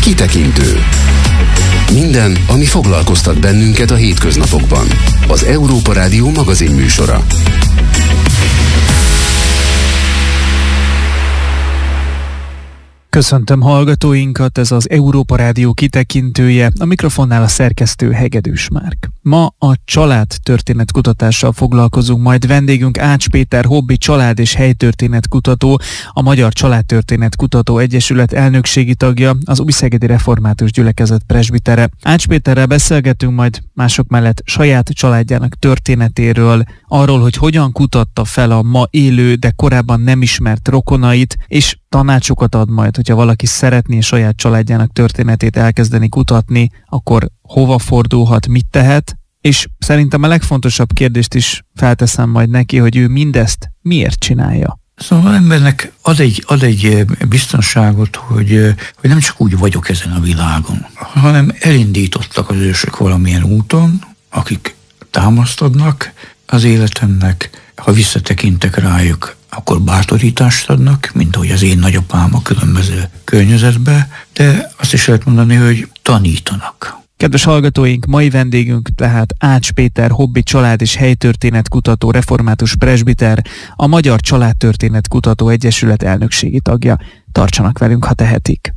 Kitekintő. Minden, ami foglalkoztat bennünket a hétköznapokban. Az Európa Rádió magazin műsora. Köszöntöm hallgatóinkat, ez az Európa Rádió kitekintője, a mikrofonnál a szerkesztő Hegedűs Márk. Ma a családtörténetkutatással foglalkozunk, majd vendégünk Ács Péter hobbi család- és helytörténetkutató, a Magyar Családtörténetkutató Egyesület elnökségi tagja, az Újszegedi Református Gyülekezet presbitere. Ács Péterrel beszélgetünk majd mások mellett saját családjának történetéről, arról, hogy hogyan kutatta fel a ma élő, de korábban nem ismert rokonait, és tanácsokat ad majd, hogyha valaki szeretné saját családjának történetét elkezdeni kutatni, akkor hova fordulhat, mit tehet, és szerintem a legfontosabb kérdést is felteszem majd neki, hogy ő mindezt miért csinálja. Szóval embernek ad egy biztonságot, hogy nem csak úgy vagyok ezen a világon, hanem elindítottak az ősök valamilyen úton, akik támaszt adnak az életemnek. Ha visszatekintek rájuk, akkor bátorítást adnak, mint ahogy az én nagyapám a különböző környezetbe, de azt is lehet mondani, hogy tanítanak. Kedves hallgatóink, mai vendégünk tehát Ács Péter hobbi család- és helytörténetkutató református presbiter, a Magyar Családtörténetkutató Egyesület elnökségi tagja. Tartsanak velünk, ha tehetik.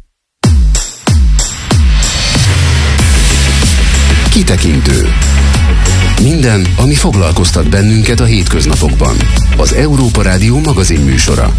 Kitekintő. Minden, ami foglalkoztat bennünket a hétköznapokban. Az Európa Rádió magazin műsora.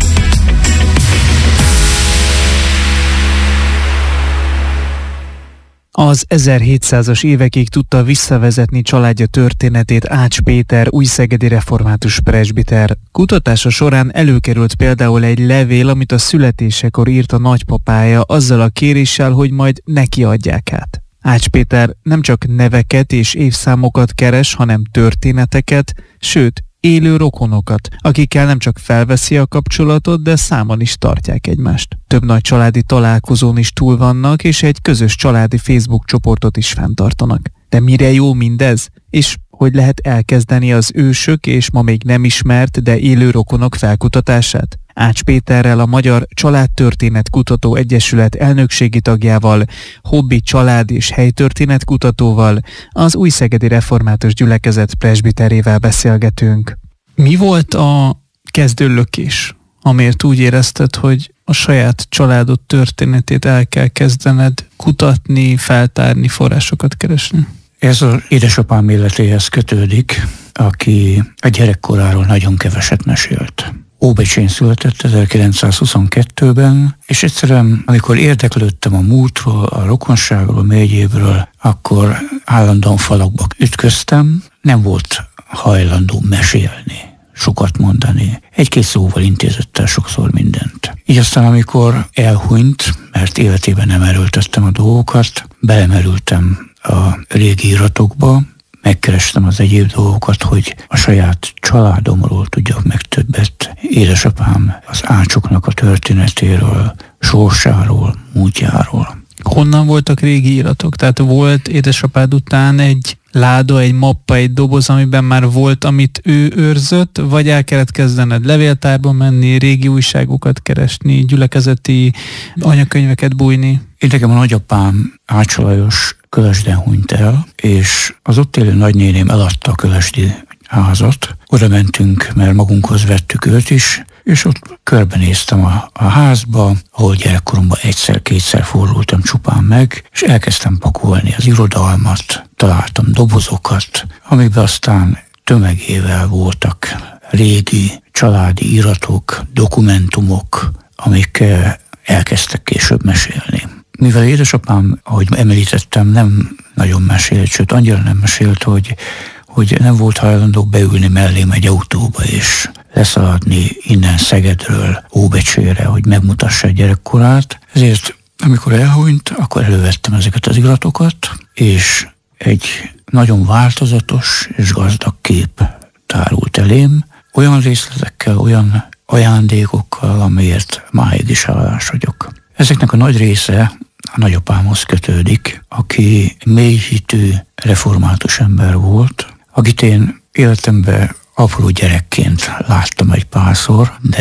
Az 1700-as évekig tudta visszavezetni családja történetét Ács Péter, újszegedi református presbiter. Kutatása során előkerült például egy levél, amit a születésekor írt a nagypapája azzal a kéréssel, hogy majd neki adják át. Ács Péter nem csak neveket és évszámokat keres, hanem történeteket, sőt, élő rokonokat, akikkel nem csak felveszi a kapcsolatot, de számon is tartják egymást. Több nagy családi találkozón is túl vannak, és egy közös családi Facebook csoportot is fenntartanak. De mire jó mindez? És hogy lehet elkezdeni az ősök és ma még nem ismert, de élő rokonok felkutatását? Ács Péterrel, a Magyar Családtörténetkutató Egyesület elnökségi tagjával, hobbi család- és helytörténetkutatóval, az Újszegedi Református Gyülekezet presbiterével beszélgetünk. Mi volt a kezdőlökés, amért úgy érezted, hogy a saját családod történetét el kell kezdened kutatni, feltárni, forrásokat keresni? Ez az édesapám életéhez kötődik, aki a gyerekkoráról nagyon keveset mesélt. Óbecsén született 1922-ben, és egyszerűen, amikor érdeklődtem a múltról, a rokonságról, a megyébről, akkor állandóan falakba ütköztem, nem volt hajlandó mesélni, sokat mondani. Egy-két szóval intézett el sokszor mindent. Így aztán, amikor elhunyt, mert életében nem erőltettem a dolgokat, belemerültem a régi iratokba, megkerestem az egyéb dolgokat, hogy a saját családomról tudjak meg többet. Édesapám az Ácsoknak a történetéről, sorsáról, múltjáról. Honnan voltak régi iratok? Tehát volt édesapád után egy láda, egy mappa, egy doboz, amiben már volt, amit ő őrzött, vagy el kellett kezdened levéltárba menni, régi újságokat keresni, gyülekezeti anyakönyveket bújni? Én nekem a nagyapám Ács Lajos Kölesden hunyt el, és az ott élő nagynéném eladta a kölesdi házat. Oda mentünk, mert magunkhoz vettük őt is, és ott körbenéztem a házba, ahol gyerekkoromban egyszer-kétszer fordultam csupán meg, és elkezdtem pakolni az irodalmat, találtam dobozokat, amikben aztán tömegével voltak régi családi iratok, dokumentumok, amik elkezdtek később mesélni. Mivel édesapám, ahogy említettem, nem nagyon mesélt, sőt annyira nem mesélt, hogy nem volt hajlandó beülni mellém egy autóba és leszaladni innen Szegedről Óbecsére, hogy megmutassa a gyerekkorát. Ezért amikor elhunyt, akkor elővettem ezeket az iratokat, és egy nagyon változatos és gazdag kép tárult elém, olyan részletekkel, olyan ajándékokkal, amiért máig is hálás vagyok. Ezeknek a nagy része a nagyapámhoz kötődik, aki mélyhitű református ember volt, akit én életemben apró gyerekként láttam egy párszor, de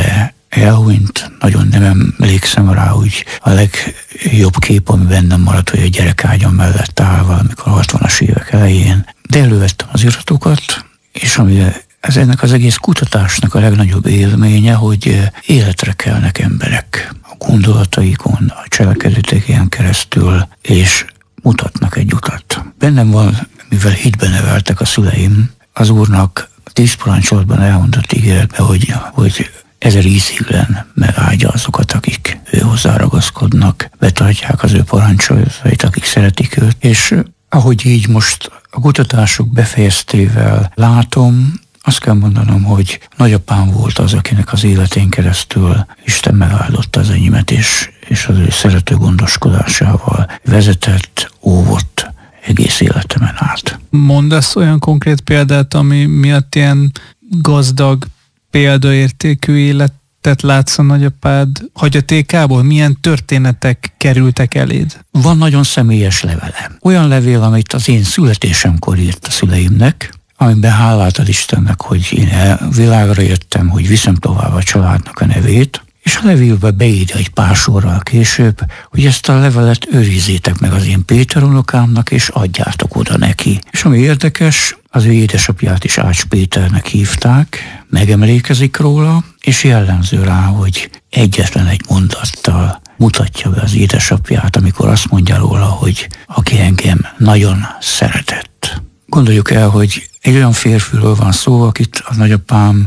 elhunyt, nagyon nem emlékszem rá, úgy a legjobb kép, ami bennem maradt, hogy a gyerekágyam mellett áll valamikor 60-as évek elején. De elővettem az iratokat, és ami ez ennek az egész kutatásnak a legnagyobb élménye, hogy életre kelnek emberek a gondolataikon, a cselekedeteken keresztül, és mutatnak egy utat. Bennem van, mivel hitben neveltek a szüleim, az Úrnak 10 parancsolatban elmondott ígéretbe, hogy 1000 íziglen megáldja azokat, akik hozzá ragaszkodnak, betartják az ő parancsolatait, akik szeretik őt. És ahogy így most a kutatások befejeztével látom, azt kell mondanom, hogy nagyapám volt az, akinek az életén keresztül Isten megáldotta az enyémet, és az ő szerető gondoskodásával vezetett, óvott egész életemen át. Mondasz olyan konkrét példát, ami miatt ilyen gazdag, példaértékű életet látsz a nagyapád hagyatékából? Milyen történetek kerültek eléd? Van nagyon személyes levele. Olyan levél, amit az én születésemkor írt a szüleimnek, amiben hálát ad Istennek, hogy én világra jöttem, hogy viszem tovább a családnak a nevét, és a levélbe beírja egy pár sorral később, hogy ezt a levelet őrizzétek meg az én Péter unokámnak, és adjátok oda neki. És ami érdekes, az ő édesapját is Ács Péternek hívták, megemlékezik róla, és jellemző rá, hogy egyetlen egy mondattal mutatja be az édesapját, amikor azt mondja róla, hogy aki engem nagyon szeretett. Gondoljuk el, hogy egy olyan férfiről van szó, akit a nagyapám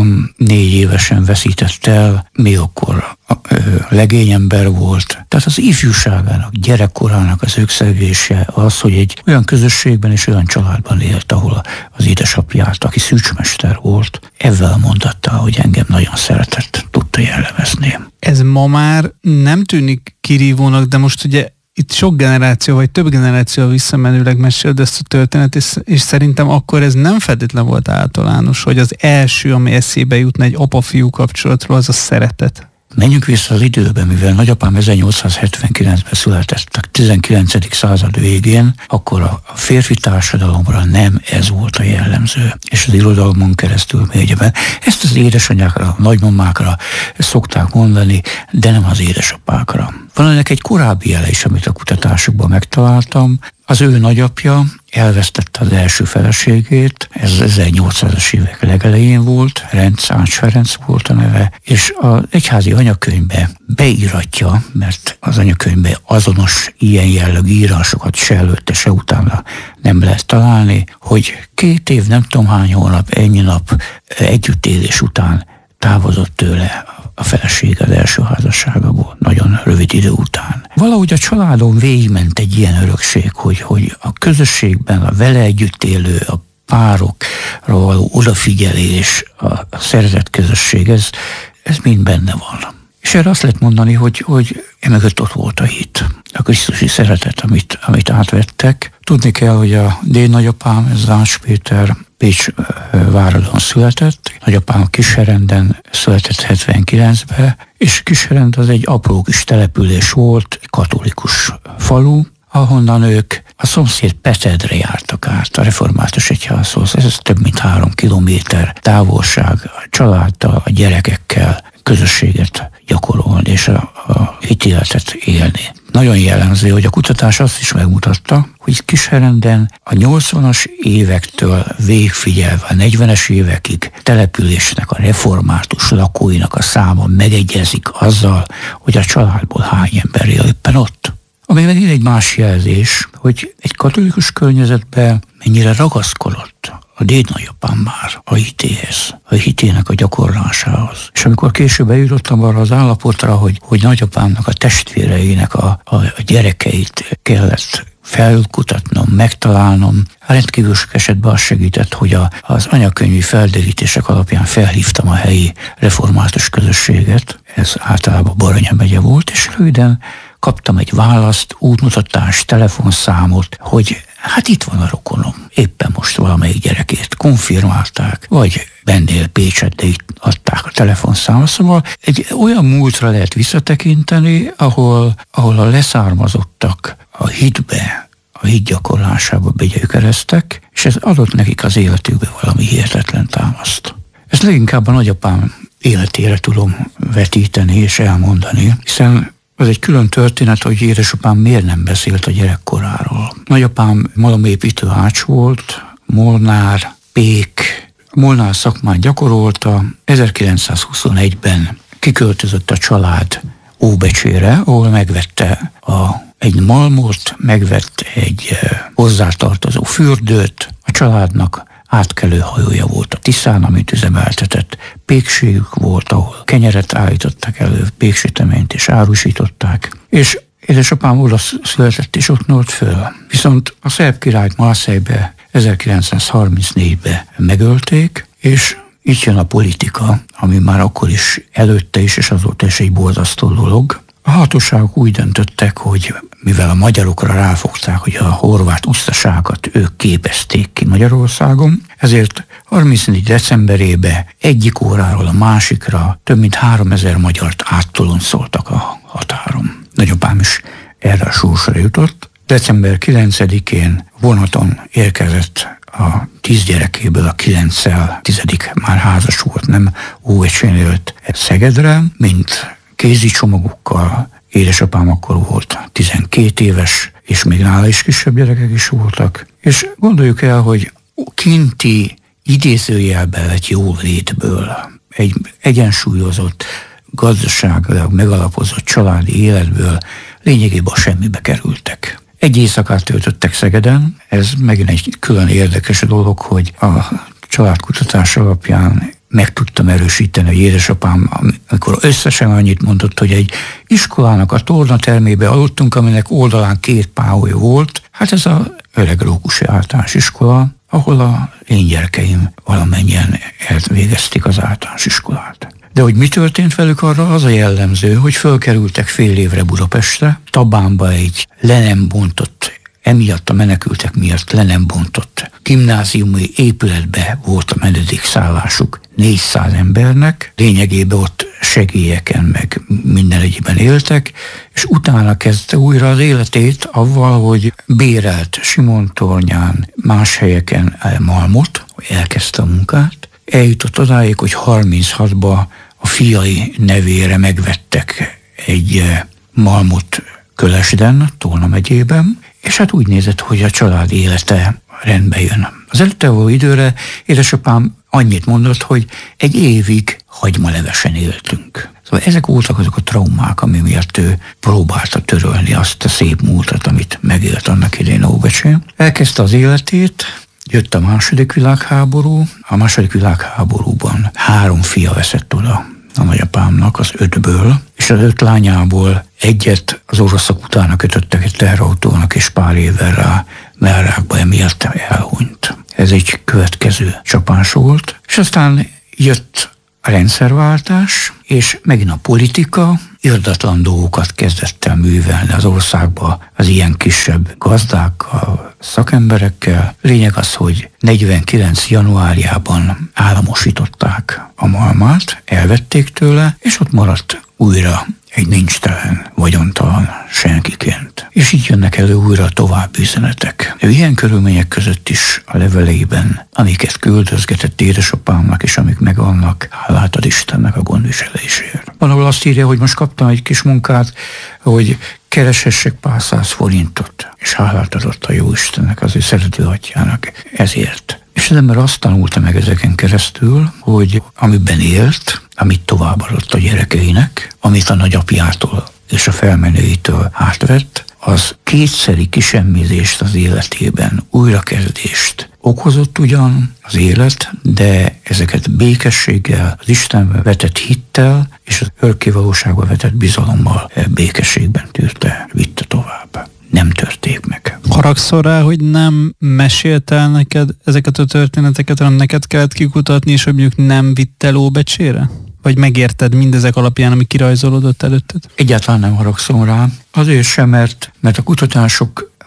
24 évesen veszített el, még akkor legényember volt. Tehát az ifjúságának, gyerekkorának az ökszegése az, hogy egy olyan közösségben és olyan családban élt, ahol az édesapját, aki szűcsmester volt, ezzel a mondattal, hogy engem nagyon szeretett, tudta jellemezni. Ez ma már nem tűnik kirívónak, de most ugye itt sok generáció, vagy több generáció visszamenőleg meséld ezt a történetet, és szerintem akkor ez nem feltétlen volt általános, hogy az első, ami eszébe jutna egy apa-fiú kapcsolatról, az a szeretet. Menjünk vissza az időben, mivel nagyapám 1879-ben született, a 19. század végén, akkor a férfi társadalomra nem ez volt a jellemző. És az irodalmon keresztül mélyebben. Ezt az édesanyákra, nagymamákra szokták mondani, de nem az édesapákra. Van ennek egy korábbi jele is, amit a kutatásokban megtaláltam. Az ő nagyapja elvesztette az első feleségét, ez 1800-as évek legelején volt, Ács Ferenc volt a neve, és az egyházi anyakönyvbe beíratja, mert az anyakönyvbe azonos ilyen jellegű írásokat se előtte, se utána nem lehet találni, hogy 2 év, nem tudom hány hónap, ennyi nap együttélés után távozott tőle a feleség az első házasságából, nagyon rövid idő után. Valahogy a családon végigment egy ilyen örökség, hogy a közösségben a vele együtt élő, a párokra való odafigyelés, a szeretett közösség, ez mind benne van. És erre azt lehet mondani, hogy emögött ott volt a hit, a krisztusi szeretet, amit átvettek. Tudni kell, hogy a dédnagyapám, ez Ács Péter, Pécs váradon született, nagyapám Kisherenden született 79-ben, és Kisherend az egy apró kis település volt, katolikus falu, ahonnan ők a szomszéd Petedre jártak át a református egyházhoz. Ez több mint 3 kilométer távolság, a családdal, a gyerekekkel közösséget gyakorolni és a hitéletet élni. Nagyon jellemző, hogy a kutatás azt is megmutatta, hogy Kisherenden a 80-as évektől végfigyelve a 40-es évekig településnek, a református lakóinak a száma megegyezik azzal, hogy a családból hány ember él éppen ott. Ami megint egy más jelzés, hogy egy katolikus környezetben mennyire ragaszkodott a dédnagyapám már a hitéhez, a hitének a gyakorlásához. És amikor később eljutottam arra az állapotra, hogy nagyapámnak a testvéreinek a gyerekeit kellett felkutatnom, megtalálnom, rendkívül sok esetben az segített, hogy az anyakönyvi felderítések alapján felhívtam a helyi református közösséget, ez általában Baranya megye volt, és röviden kaptam egy választ, útmutatást, telefonszámot, hogy hát itt van a rokonom, éppen most valamelyik gyerekét konfirmálták, vagy bennél Pécset, de itt adták a telefonszámot. Szóval egy olyan múltra lehet visszatekinteni, ahol a leszármazottak a hitbe, a hit gyakorlásába begyökereztek, és ez adott nekik az életükbe valami hihetetlen támaszt. Ez leginkább a nagyapám életére tudom vetíteni és elmondani, hiszen az egy külön történet, hogy édesapám miért nem beszélt a gyerekkoráról. Nagyapám malomépítő ács volt, molnár, pék, molnár szakmát gyakorolta. 1921-ben kiköltözött a család Óbecsére, ahol megvette egy malmot, megvett egy hozzátartozó fürdőt. A családnak átkelő hajója volt a Tiszán, amit üzemeltetett. Pékségük volt, ahol kenyeret állítottak elő, péksüteményt és árusították. És édesapám oda született és ott nőtt föl. Viszont a szerb királyt Marseille-be 1934-ben megölték, és itt jön a politika, ami már akkor is előtte is, és azóta is egy borzasztó dolog. A hatóságok úgy döntöttek, hogy mivel a magyarokra ráfogták, hogy a horvát usztaságot ők képezték ki Magyarországon, ezért 34. decemberében egyik óráról a másikra több mint 3000 magyart áttoloncoltak a határon. Nagyapám is erre a sorsra jutott. December 9-én vonaton érkezett a 10 gyerekéből a 9-szel, 10. már házas volt, nem Óbecsén élt Szegedre, mint kézi csomagokkal. Édesapám akkor volt 12 éves, és még nála is kisebb gyerekek is voltak. És gondoljuk el, hogy kinti idézőjelbe vett jólétből, egy egyensúlyozott, gazdaságilag megalapozott családi életből lényegében semmibe kerültek. Egy éjszakát töltöttek Szegeden, ez megint egy külön érdekes dolog, hogy a családkutatás alapján meg tudtam erősíteni, hogy édesapám, amikor összesen annyit mondott, hogy egy iskolának a tornatermébe aludtunk, aminek oldalán 2 páholy volt. Hát ez az Öreg Rókusi Általános Iskola, ahol a én gyerekeim valamennyien elvégezték az általános iskolát. De hogy mi történt velük, arra az a jellemző, hogy fölkerültek fél évre Budapestre, Tabánba egy le nem bontott, emiatt a menekültek miatt le nem bontott gimnáziumi épületbe volt a menedékszállásuk 400 embernek, lényegében ott segélyeken meg minden egyben éltek, és utána kezdte újra az életét avval, hogy bérelt Simontornyán, más helyeken malmot, hogy elkezdte a munkát. Eljutott odáig, hogy 36-ba a fiai nevére megvettek egy malmot Kölesden, Tolna megyében, és hát úgy nézett, hogy a család élete rendbe jön. Az előtte való időre édesapám annyit mondott, hogy egy évig hagymalevesen éltünk. Szóval ezek voltak azok a traumák, ami miatt ő próbálta törölni azt a szép múltat, amit megélt annak idején Óbecsén. Elkezdte az életét, jött a második világháború. A második világháborúban 3 fia veszett oda a nagyapámnak az 5-ből, és az 5 lányából egyet az oroszok utána kötöttek egy teherautónak, és pár évvel rá Mellrákba emiatt elhunyt. Ez egy következő csapás volt, és aztán jött a rendszerváltás, és megint a politika irdatlan dolgokat kezdett el művelni az országba az ilyen kisebb gazdákkal, szakemberekkel. Lényeg az, hogy 49. januárjában államosították a malmát, elvették tőle, és ott maradt újra egy nincstelen, vagyontalan senkiként. És így jönnek elő újra további üzenetek. Ő ilyen körülmények között is a leveleiben, amiket küldözgetett édesapámnak, és amik megvannak, hálát ad Istennek a gondviselésért. Van, ahol azt írja, hogy most kaptam egy kis munkát, hogy kereshessek pár 100 forintot, és hálát adott a Jóistennek, az ő szerető atyának ezért. És az ember azt tanulta meg ezeken keresztül, hogy amiben élt, amit továbbadott a gyerekeinek, amit a nagyapjától és a felmenőitől átvett, az kétszeri kisemmizést az életében, újrakezdést okozott ugyan az élet, de ezeket békességgel, az Istenbe vetett hittel és az örökkévalóságba vetett bizalommal békességben tűrte, vitte tovább. Nem törték meg. Haragszol rá, hogy nem mesélt el neked ezeket a történeteket, hanem neked kellett kikutatni, és hogy mondjuk nem vitt el Óbecsére? Vagy megérted mindezek alapján, ami kirajzolódott előtted? Egyáltalán nem haragszom rá. Azért sem, mert a kutatások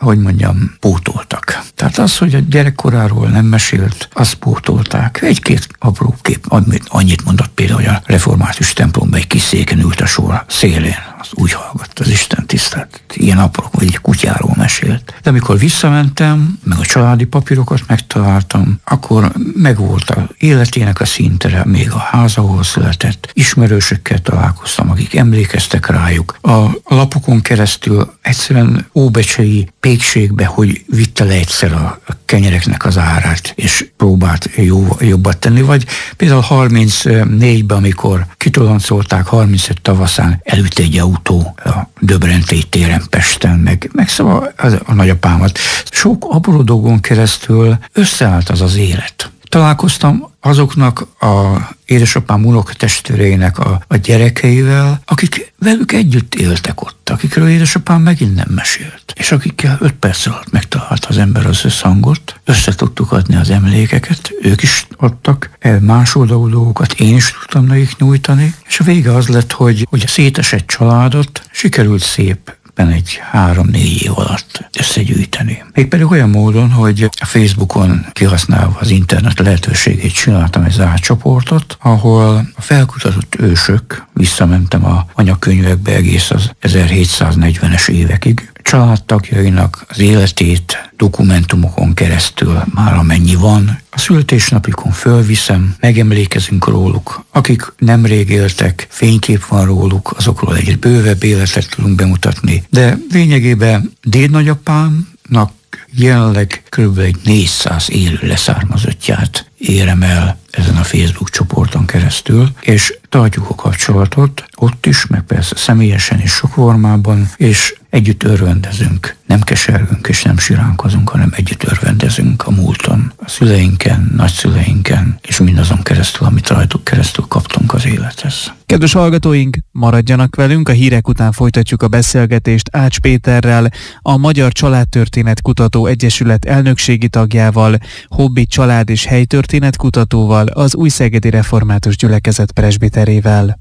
pótoltak. Tehát az, hogy a gyerekkoráról nem mesélt, azt pótolták. Egy-két apró kép, annyit mondott például, hogy a református templomban egy kis széken ült a sor szélén, az úgy hallgatt az Isten tisztelt. Ilyen apró, vagy egy kutyáról mesélt. De amikor visszamentem, meg a családi papírokat megtaláltam, akkor megvolt az életének a színtere, még a ház, ahol született. Ismerősökkel találkoztam, akik emlékeztek rájuk. A lapokon keresztül egyszerűen óbecsei pékségbe, hogy vitte le egyszer a kenyereknek az árát, és próbált jobbat tenni. Vagy például 34-ben, amikor kitoloncolták 35 tavaszán, elütt egy autó a Döbrentei téren Pesten, meg szóval a nagyapámat. Sok apró dolgon keresztül összeállt az élet. Találkoztam azoknak a édesapám unokatestvéreinek a gyerekeivel, akik velük együtt éltek ott, akikről édesapám megint nem mesélt. És akikkel 5 perc alatt megtalálta az ember az összhangot, össze tudtuk adni az emlékeket, ők is adtak másoldalú dolgokat, én is tudtam nekik nyújtani, és a vége az lett, hogy a szétesett családot sikerült szép egy 3-4 év alatt összegyűjteni. Mégpedig olyan módon, hogy a Facebookon kihasználva az internet lehetőségét csináltam egy zárt csoportot, ahol a felkutatott ősök, visszamentem a anyakönyvekbe egész az 1740-es évekig, családtagjainak az életét dokumentumokon keresztül már amennyi van, a születésnapjukon fölviszem, megemlékezünk róluk. Akik nemrég éltek, fénykép van róluk, azokról egy bővebb életet tudunk bemutatni. De lényegében dédnagyapámnak jelenleg kb. Egy 400 élő leszármazottját érem el ezen a Facebook csoporton keresztül, és tartjuk a kapcsolatot ott is, meg persze személyesen is sok formában, és együtt örvendezünk. Nem kesergünk és nem siránkozunk, hanem együtt örvendezünk a múlton, a szüleinken, nagyszüleinken, és mindazon keresztül, amit rajtuk keresztül kaptunk az élethez. Kedves hallgatóink, maradjanak velünk, a hírek után folytatjuk a beszélgetést Ács Péterrel, a Magyar Családtörténet Kutató Egyesület elnökségi tagjával, hobbi család és helytörténet kutatóval, az Újszegedi Református Gyülekezet presbiterével.